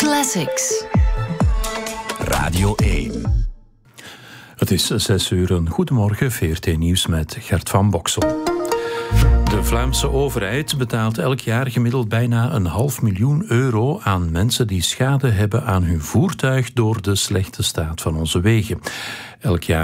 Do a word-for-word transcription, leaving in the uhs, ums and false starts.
Classics. Radio één. Het is zes uur. Een goedemorgen, V R T Nieuws met Gert van Boksel. De Vlaamse overheid betaalt elk jaar gemiddeld bijna een half miljoen euro aan mensen die schade hebben aan hun voertuig door de slechte staat van onze wegen. Elk jaar